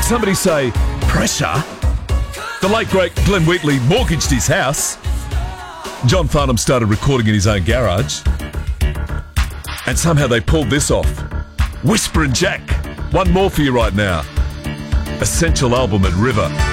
Did somebody say pressure? The late great Glenn Wheatley mortgaged his house. John Farnham started recording in his own garage. And somehow they pulled this off. Whisper and Jack. One more for you right now. Essential album at River.